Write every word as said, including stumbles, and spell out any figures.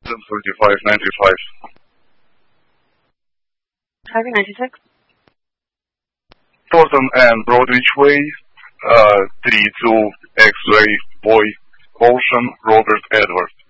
thirty-five ninety-five. Highway ninety-six. Thornton and Broadwich Way, uh, three two X-ray, boy, Ocean, Robert Edward.